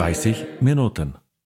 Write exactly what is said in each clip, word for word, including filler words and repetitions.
dreißig Minuten.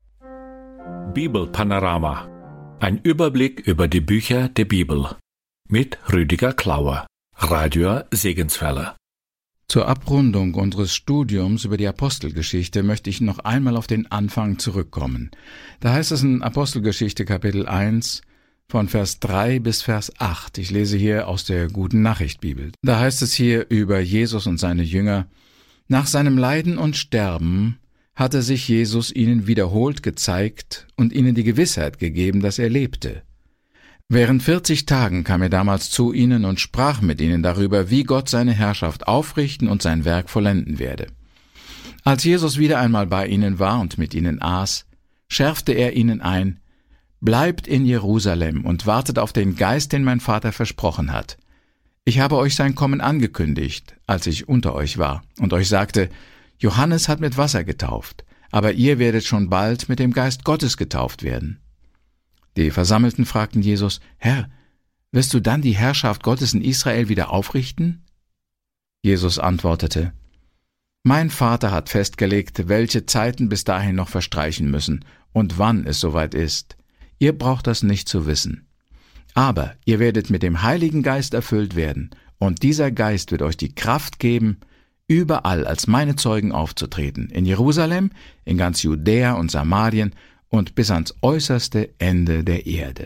Bibelpanorama. Ein Überblick über die Bücher der Bibel. Mit Rüdiger Klauer, Radio Segenswelle. Zur Abrundung unseres Studiums über die Apostelgeschichte möchte ich noch einmal auf den Anfang zurückkommen. Da heißt es in Apostelgeschichte Kapitel eins von Vers drei bis Vers acht. Ich lese hier aus der Guten Nachricht Bibel. Da heißt es hier über Jesus und seine Jünger: Nach seinem Leiden und Sterben hatte sich Jesus ihnen wiederholt gezeigt und ihnen die Gewissheit gegeben, dass er lebte. Während vierzig Tagen kam er damals zu ihnen und sprach mit ihnen darüber, wie Gott seine Herrschaft aufrichten und sein Werk vollenden werde. Als Jesus wieder einmal bei ihnen war und mit ihnen aß, schärfte er ihnen ein: Bleibt in Jerusalem und wartet auf den Geist, den mein Vater versprochen hat. Ich habe euch sein Kommen angekündigt, als ich unter euch war, und euch sagte: Johannes hat mit Wasser getauft, aber ihr werdet schon bald mit dem Geist Gottes getauft werden. Die Versammelten fragten Jesus: Herr, wirst du dann die Herrschaft Gottes in Israel wieder aufrichten? Jesus antwortete: Mein Vater hat festgelegt, welche Zeiten bis dahin noch verstreichen müssen und wann es soweit ist. Ihr braucht das nicht zu wissen. Aber ihr werdet mit dem Heiligen Geist erfüllt werden, und dieser Geist wird euch die Kraft geben, überall als meine Zeugen aufzutreten, in Jerusalem, in ganz Judäa und Samarien und bis ans äußerste Ende der Erde.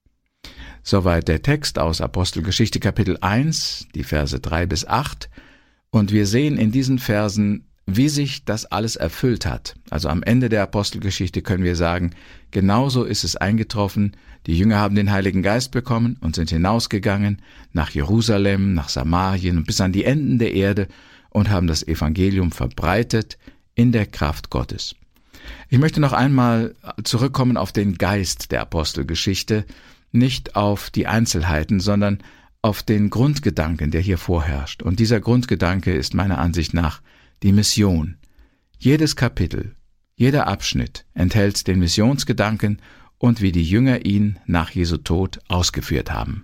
Soweit der Text aus Apostelgeschichte Kapitel eins, die Verse drei bis acht, und wir sehen in diesen Versen, wie sich das alles erfüllt hat. Also am Ende der Apostelgeschichte können wir sagen, genauso ist es eingetroffen. Die Jünger haben den Heiligen Geist bekommen und sind hinausgegangen nach Jerusalem, nach Samarien und bis an die Enden der Erde und haben das Evangelium verbreitet in der Kraft Gottes. Ich möchte noch einmal zurückkommen auf den Geist der Apostelgeschichte, nicht auf die Einzelheiten, sondern auf den Grundgedanken, der hier vorherrscht. Und dieser Grundgedanke ist meiner Ansicht nach die Mission. Jedes Kapitel, jeder Abschnitt enthält den Missionsgedanken und wie die Jünger ihn nach Jesu Tod ausgeführt haben.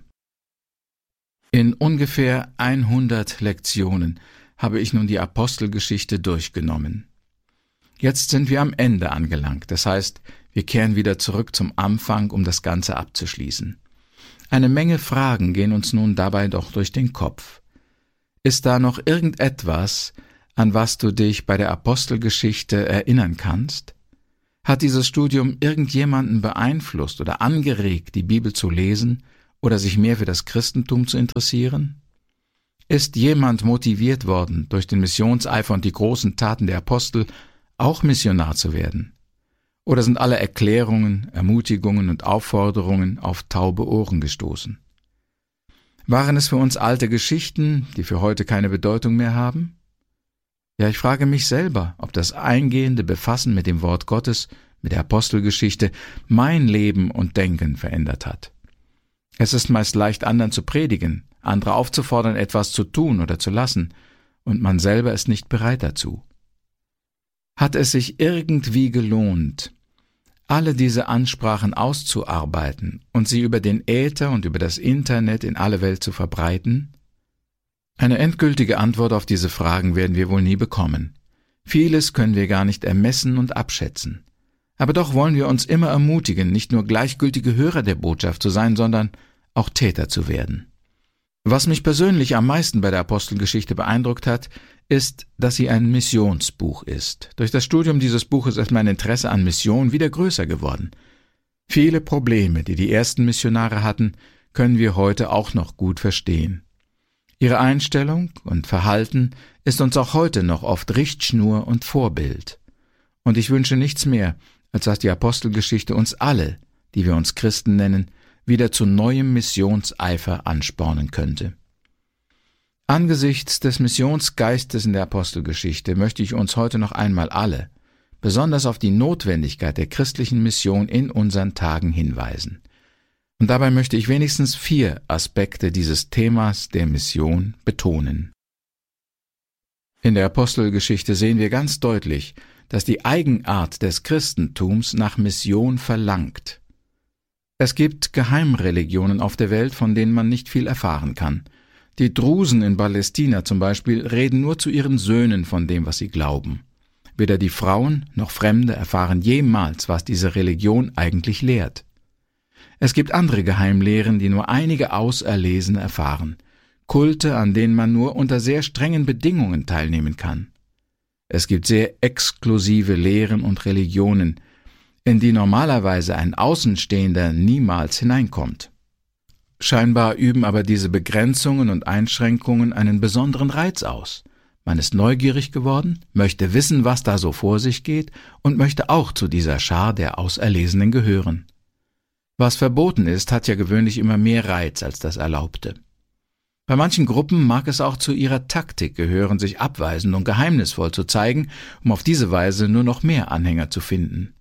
In ungefähr hundert Lektionen habe ich nun die Apostelgeschichte durchgenommen. Jetzt sind wir am Ende angelangt, das heißt, wir kehren wieder zurück zum Anfang, um das Ganze abzuschließen. Eine Menge Fragen gehen uns nun dabei doch durch den Kopf. Ist da noch irgendetwas, an was du dich bei der Apostelgeschichte erinnern kannst? Hat dieses Studium irgendjemanden beeinflusst oder angeregt, die Bibel zu lesen oder sich mehr für das Christentum zu interessieren? Ist jemand motiviert worden, durch den Missionseifer und die großen Taten der Apostel auch Missionar zu werden? Oder sind alle Erklärungen, Ermutigungen und Aufforderungen auf taube Ohren gestoßen? Waren es für uns alte Geschichten, die für heute keine Bedeutung mehr haben? Ja, ich frage mich selber, ob das eingehende Befassen mit dem Wort Gottes, mit der Apostelgeschichte, mein Leben und Denken verändert hat. Es ist meist leicht, anderen zu predigen, andere aufzufordern, etwas zu tun oder zu lassen, und man selber ist nicht bereit dazu. Hat es sich irgendwie gelohnt, alle diese Ansprachen auszuarbeiten und sie über den Äther und über das Internet in alle Welt zu verbreiten? Eine endgültige Antwort auf diese Fragen werden wir wohl nie bekommen. Vieles können wir gar nicht ermessen und abschätzen. Aber doch wollen wir uns immer ermutigen, nicht nur gleichgültige Hörer der Botschaft zu sein, sondern auch Täter zu werden. Was mich persönlich am meisten bei der Apostelgeschichte beeindruckt hat, ist, dass sie ein Missionsbuch ist. Durch das Studium dieses Buches ist mein Interesse an Mission wieder größer geworden. Viele Probleme, die die ersten Missionare hatten, können wir heute auch noch gut verstehen. Ihre Einstellung und Verhalten ist uns auch heute noch oft Richtschnur und Vorbild. Und ich wünsche nichts mehr, als dass die Apostelgeschichte uns alle, die wir uns Christen nennen, wieder zu neuem Missionseifer anspornen könnte. Angesichts des Missionsgeistes in der Apostelgeschichte möchte ich uns heute noch einmal alle, besonders auf die Notwendigkeit der christlichen Mission in unseren Tagen hinweisen. Und dabei möchte ich wenigstens vier Aspekte dieses Themas der Mission betonen. In der Apostelgeschichte sehen wir ganz deutlich, dass die Eigenart des Christentums nach Mission verlangt. Es gibt Geheimreligionen auf der Welt, von denen man nicht viel erfahren kann. Die Drusen in Palästina zum Beispiel reden nur zu ihren Söhnen von dem, was sie glauben. Weder die Frauen noch Fremde erfahren jemals, was diese Religion eigentlich lehrt. Es gibt andere Geheimlehren, die nur einige Auserlesene erfahren. Kulte, an denen man nur unter sehr strengen Bedingungen teilnehmen kann. Es gibt sehr exklusive Lehren und Religionen, in die normalerweise ein Außenstehender niemals hineinkommt. Scheinbar üben aber diese Begrenzungen und Einschränkungen einen besonderen Reiz aus. Man ist neugierig geworden, möchte wissen, was da so vor sich geht und möchte auch zu dieser Schar der Auserlesenen gehören. Was verboten ist, hat ja gewöhnlich immer mehr Reiz als das Erlaubte. Bei manchen Gruppen mag es auch zu ihrer Taktik gehören, sich abweisend und geheimnisvoll zu zeigen, um auf diese Weise nur noch mehr Anhänger zu finden.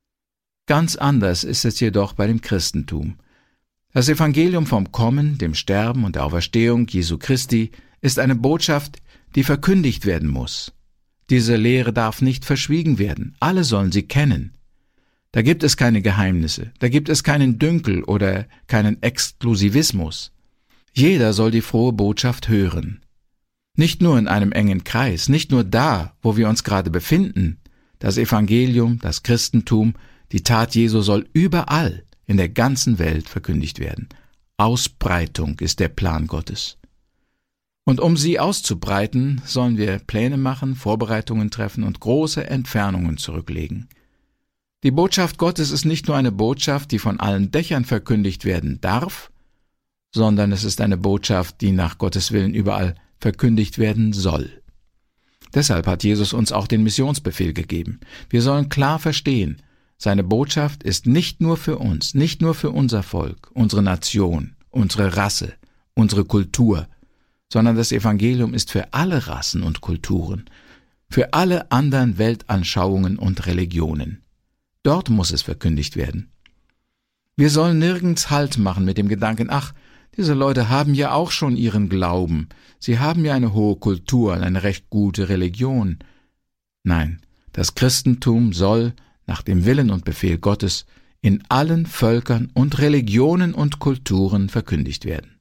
Ganz anders ist es jedoch bei dem Christentum. Das Evangelium vom Kommen, dem Sterben und der Auferstehung Jesu Christi ist eine Botschaft, die verkündigt werden muss. Diese Lehre darf nicht verschwiegen werden, alle sollen sie kennen. Da gibt es keine Geheimnisse, da gibt es keinen Dünkel oder keinen Exklusivismus. Jeder soll die frohe Botschaft hören. Nicht nur in einem engen Kreis, nicht nur da, wo wir uns gerade befinden. Das Evangelium, das Christentum, die Tat Jesu soll überall in der ganzen Welt verkündigt werden. Ausbreitung ist der Plan Gottes. Und um sie auszubreiten, sollen wir Pläne machen, Vorbereitungen treffen und große Entfernungen zurücklegen. Die Botschaft Gottes ist nicht nur eine Botschaft, die von allen Dächern verkündigt werden darf, sondern es ist eine Botschaft, die nach Gottes Willen überall verkündigt werden soll. Deshalb hat Jesus uns auch den Missionsbefehl gegeben. Wir sollen klar verstehen, seine Botschaft ist nicht nur für uns, nicht nur für unser Volk, unsere Nation, unsere Rasse, unsere Kultur, sondern das Evangelium ist für alle Rassen und Kulturen, für alle anderen Weltanschauungen und Religionen. Dort muss es verkündigt werden. Wir sollen nirgends Halt machen mit dem Gedanken, ach, diese Leute haben ja auch schon ihren Glauben, sie haben ja eine hohe Kultur, eine recht gute Religion. Nein, das Christentum soll, nach dem Willen und Befehl Gottes, in allen Völkern und Religionen und Kulturen verkündigt werden.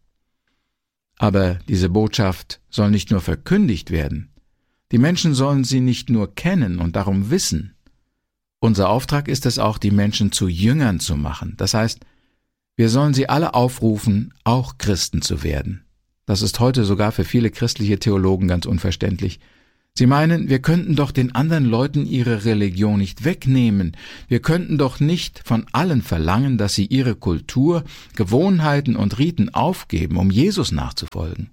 Aber diese Botschaft soll nicht nur verkündigt werden, die Menschen sollen sie nicht nur kennen und darum wissen. Unser Auftrag ist es auch, die Menschen zu Jüngern zu machen, das heißt, wir sollen sie alle aufrufen, auch Christen zu werden. Das ist heute sogar für viele christliche Theologen ganz unverständlich. Sie meinen, wir könnten doch den anderen Leuten ihre Religion nicht wegnehmen. Wir könnten doch nicht von allen verlangen, dass sie ihre Kultur, Gewohnheiten und Riten aufgeben, um Jesus nachzufolgen.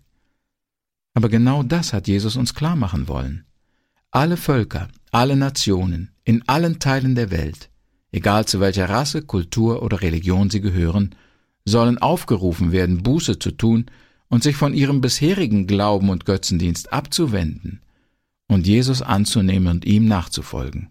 Aber genau das hat Jesus uns klar machen wollen. Alle Völker, alle Nationen, in allen Teilen der Welt, egal zu welcher Rasse, Kultur oder Religion sie gehören, sollen aufgerufen werden, Buße zu tun und sich von ihrem bisherigen Glauben und Götzendienst abzuwenden und Jesus anzunehmen und ihm nachzufolgen.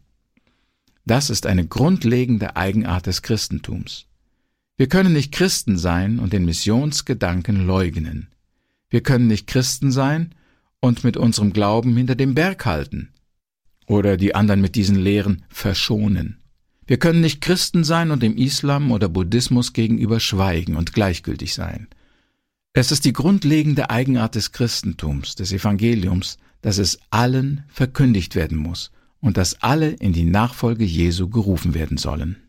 Das ist eine grundlegende Eigenart des Christentums. Wir können nicht Christen sein und den Missionsgedanken leugnen. Wir können nicht Christen sein und mit unserem Glauben hinter dem Berg halten oder die anderen mit diesen Lehren verschonen. Wir können nicht Christen sein und dem Islam oder Buddhismus gegenüber schweigen und gleichgültig sein. Es ist die grundlegende Eigenart des Christentums, des Evangeliums, dass es allen verkündigt werden muss und dass alle in die Nachfolge Jesu gerufen werden sollen.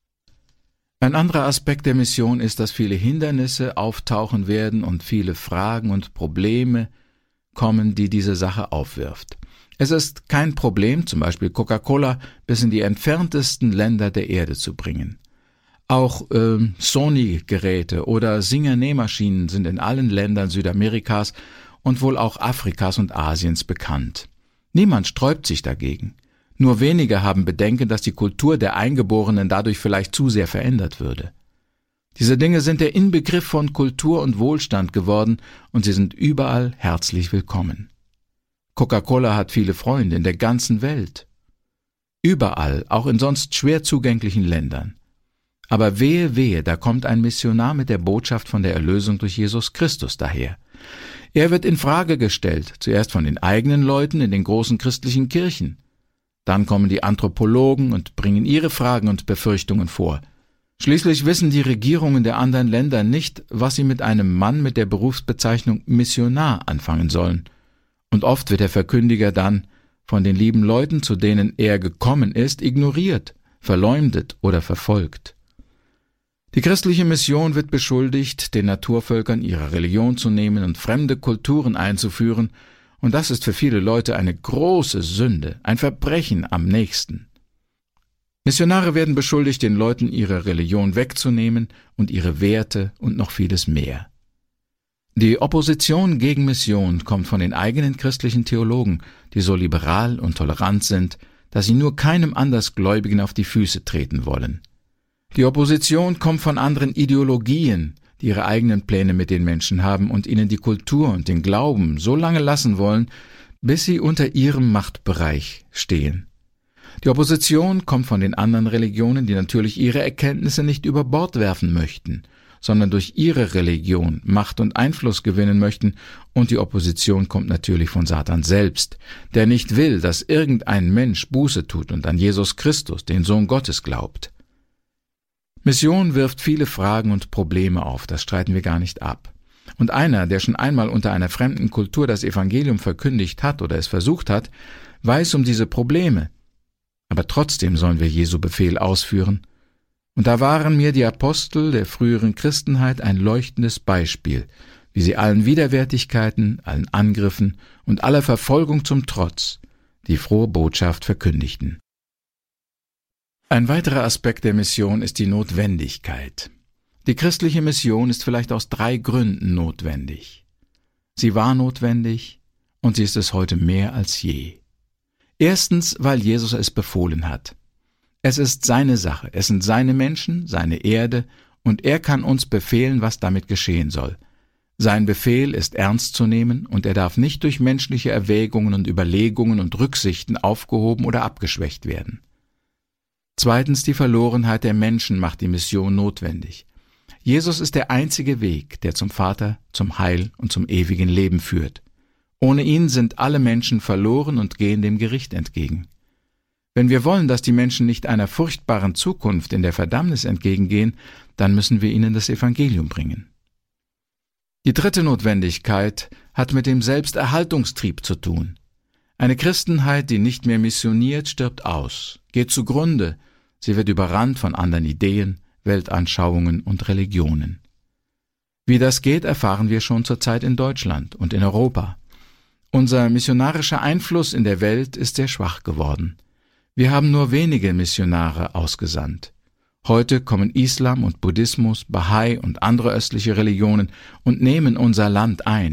Ein anderer Aspekt der Mission ist, dass viele Hindernisse auftauchen werden und viele Fragen und Probleme kommen, die diese Sache aufwirft. Es ist kein Problem, zum Beispiel Coca-Cola bis in die entferntesten Länder der Erde zu bringen. Auch äh, Sony-Geräte oder Singer-Nähmaschinen sind in allen Ländern Südamerikas und wohl auch Afrikas und Asiens bekannt. Niemand sträubt sich dagegen. Nur wenige haben Bedenken, dass die Kultur der Eingeborenen dadurch vielleicht zu sehr verändert würde. Diese Dinge sind der Inbegriff von Kultur und Wohlstand geworden und sie sind überall herzlich willkommen. Coca-Cola hat viele Freunde in der ganzen Welt. Überall, auch in sonst schwer zugänglichen Ländern. Aber wehe, wehe, da kommt ein Missionar mit der Botschaft von der Erlösung durch Jesus Christus daher. Er wird in Frage gestellt, zuerst von den eigenen Leuten in den großen christlichen Kirchen. Dann kommen die Anthropologen und bringen ihre Fragen und Befürchtungen vor. Schließlich wissen die Regierungen der anderen Länder nicht, was sie mit einem Mann mit der Berufsbezeichnung Missionar anfangen sollen. Und oft wird der Verkündiger dann von den lieben Leuten, zu denen er gekommen ist, ignoriert, verleumdet oder verfolgt. Die christliche Mission wird beschuldigt, den Naturvölkern ihre Religion zu nehmen und fremde Kulturen einzuführen, und das ist für viele Leute eine große Sünde, ein Verbrechen am nächsten. Missionare werden beschuldigt, den Leuten ihre Religion wegzunehmen und ihre Werte und noch vieles mehr. Die Opposition gegen Mission kommt von den eigenen christlichen Theologen, die so liberal und tolerant sind, dass sie nur keinem Andersgläubigen auf die Füße treten wollen. Die Opposition kommt von anderen Ideologien, die ihre eigenen Pläne mit den Menschen haben und ihnen die Kultur und den Glauben so lange lassen wollen, bis sie unter ihrem Machtbereich stehen. Die Opposition kommt von den anderen Religionen, die natürlich ihre Erkenntnisse nicht über Bord werfen möchten, sondern durch ihre Religion Macht und Einfluss gewinnen möchten, und die Opposition kommt natürlich von Satan selbst, der nicht will, dass irgendein Mensch Buße tut und an Jesus Christus, den Sohn Gottes, glaubt. Mission wirft viele Fragen und Probleme auf, das streiten wir gar nicht ab. Und einer, der schon einmal unter einer fremden Kultur das Evangelium verkündigt hat oder es versucht hat, weiß um diese Probleme. Aber trotzdem sollen wir Jesu Befehl ausführen. Und da waren mir die Apostel der früheren Christenheit ein leuchtendes Beispiel, wie sie allen Widerwärtigkeiten, allen Angriffen und aller Verfolgung zum Trotz die frohe Botschaft verkündigten. Ein weiterer Aspekt der Mission ist die Notwendigkeit. Die christliche Mission ist vielleicht aus drei Gründen notwendig. Sie war notwendig und sie ist es heute mehr als je. Erstens, weil Jesus es befohlen hat. Es ist seine Sache, es sind seine Menschen, seine Erde, und er kann uns befehlen, was damit geschehen soll. Sein Befehl ist ernst zu nehmen, und er darf nicht durch menschliche Erwägungen und Überlegungen und Rücksichten aufgehoben oder abgeschwächt werden. Zweitens, die Verlorenheit der Menschen macht die Mission notwendig. Jesus ist der einzige Weg, der zum Vater, zum Heil und zum ewigen Leben führt. Ohne ihn sind alle Menschen verloren und gehen dem Gericht entgegen. Wenn wir wollen, dass die Menschen nicht einer furchtbaren Zukunft in der Verdammnis entgegengehen, dann müssen wir ihnen das Evangelium bringen. Die dritte Notwendigkeit hat mit dem Selbsterhaltungstrieb zu tun. Eine Christenheit, die nicht mehr missioniert, stirbt aus, geht zugrunde, sie wird überrannt von anderen Ideen, Weltanschauungen und Religionen. Wie das geht, erfahren wir schon zurzeit in Deutschland und in Europa. Unser missionarischer Einfluss in der Welt ist sehr schwach geworden. Wir haben nur wenige Missionare ausgesandt. Heute kommen Islam und Buddhismus, Bahai und andere östliche Religionen und nehmen unser Land ein.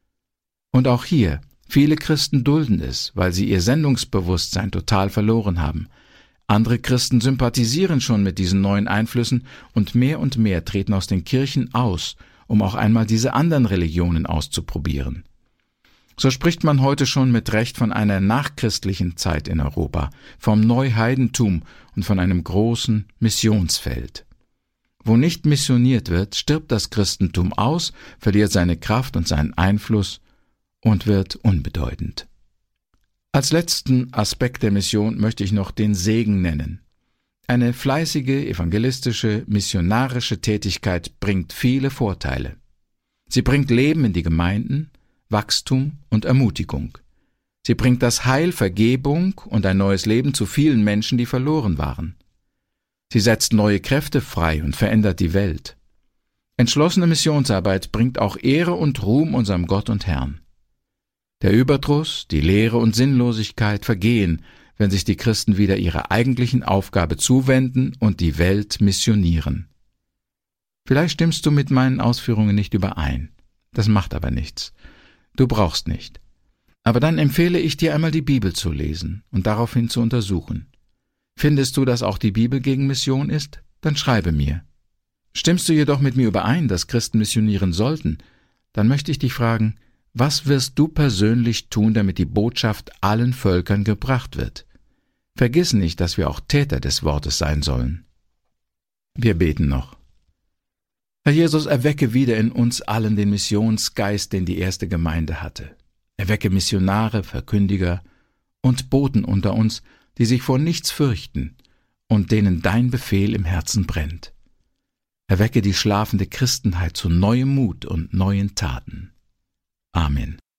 Und auch hier, viele Christen dulden es, weil sie ihr Sendungsbewusstsein total verloren haben. Andere Christen sympathisieren schon mit diesen neuen Einflüssen und mehr und mehr treten aus den Kirchen aus, um auch einmal diese anderen Religionen auszuprobieren. So spricht man heute schon mit Recht von einer nachchristlichen Zeit in Europa, vom Neuheidentum und von einem großen Missionsfeld. Wo nicht missioniert wird, stirbt das Christentum aus, verliert seine Kraft und seinen Einfluss und wird unbedeutend. Als letzten Aspekt der Mission möchte ich noch den Segen nennen. Eine fleißige, evangelistische, missionarische Tätigkeit bringt viele Vorteile. Sie bringt Leben in die Gemeinden, Wachstum und Ermutigung. Sie bringt das Heil, Vergebung und ein neues Leben zu vielen Menschen, die verloren waren. Sie setzt neue Kräfte frei und verändert die Welt. Entschlossene Missionsarbeit bringt auch Ehre und Ruhm unserem Gott und Herrn. Der Überdruss, die Leere und Sinnlosigkeit vergehen, wenn sich die Christen wieder ihrer eigentlichen Aufgabe zuwenden und die Welt missionieren. Vielleicht stimmst du mit meinen Ausführungen nicht überein. Das macht aber nichts. Du brauchst nicht. Aber dann empfehle ich dir einmal die Bibel zu lesen und daraufhin zu untersuchen. Findest du, dass auch die Bibel gegen Mission ist? Dann schreibe mir. Stimmst du jedoch mit mir überein, dass Christen missionieren sollten? Dann möchte ich dich fragen, was wirst du persönlich tun, damit die Botschaft allen Völkern gebracht wird? Vergiss nicht, dass wir auch Täter des Wortes sein sollen. Wir beten noch. Herr Jesus, erwecke wieder in uns allen den Missionsgeist, den die erste Gemeinde hatte. Erwecke Missionare, Verkündiger und Boten unter uns, die sich vor nichts fürchten und denen dein Befehl im Herzen brennt. Erwecke die schlafende Christenheit zu neuem Mut und neuen Taten. Amen.